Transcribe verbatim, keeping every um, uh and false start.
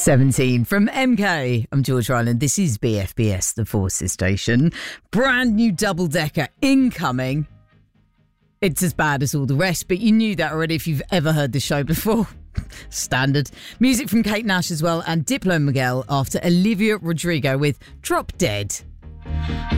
seventeen from M K. I'm George Ryland. This is B F B S, the Forces Station. Brand new double-decker incoming. It's as bad as all the rest, but you knew that already if you've ever heard the show before. Standard. Music from Kate Nash as well, and Diplo Miguel after Olivia Rodrigo with Drop Dead.